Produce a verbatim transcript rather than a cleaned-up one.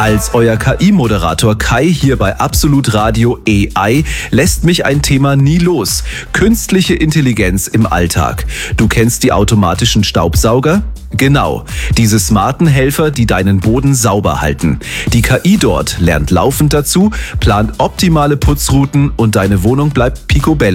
Als euer K I-Moderator Kai hier bei Absolut Radio A I lässt mich ein Thema nie los. Künstliche Intelligenz im Alltag. Du kennst die automatischen Staubsauger? Genau, diese smarten Helfer, die deinen Boden sauber halten. Die K I dort lernt laufend dazu, plant optimale Putzrouten und deine Wohnung bleibt picobello.